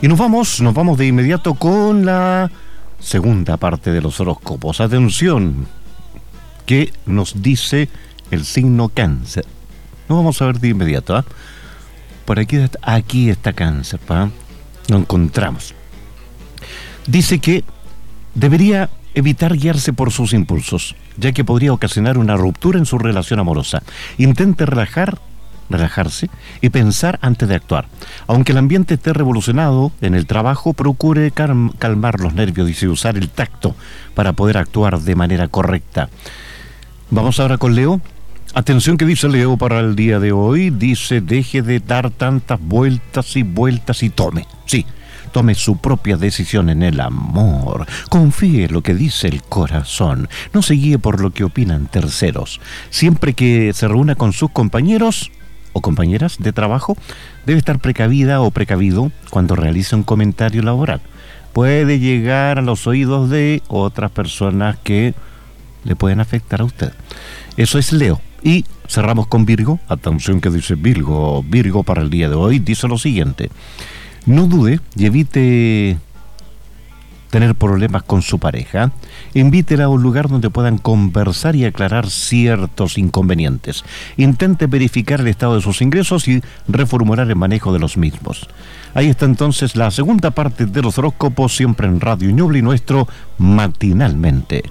Y nos vamos de inmediato con la segunda parte de los horóscopos. Atención, ¿qué nos dice el signo Cáncer? Nos vamos a ver de inmediato, ¿eh? Por aquí está Cáncer, ¿pa? Lo encontramos. Dice que debería evitar guiarse por sus impulsos, ya que podría ocasionar una ruptura en su relación amorosa. Intente relajarse y pensar antes de actuar. Aunque el ambiente esté revolucionado en el trabajo, procure calmar los nervios y usar el tacto para poder actuar de manera correcta. Vamos ahora con Leo. Atención, que dice Leo para el día de hoy. Dice: deje de dar tantas vueltas y tome su propia decisión en el amor. Confíe en lo que dice el corazón. No se guíe por lo que opinan terceros. Siempre que se reúna con sus compañeros o compañeras de trabajo, debe estar precavida o precavido cuando realice un comentario laboral. Puede llegar a los oídos de otras personas que le pueden afectar a usted. Eso es Leo. Y cerramos con Virgo. Atención, que dice Virgo. Virgo para el día de hoy dice lo siguiente: no dude y evite tener problemas con su pareja. Invítela a un lugar donde puedan conversar y aclarar ciertos inconvenientes. Intente verificar el estado de sus ingresos y reformular el manejo de los mismos. Ahí está entonces la segunda parte de los horóscopos, siempre en Radio Ñuble y nuestro Matinalmente.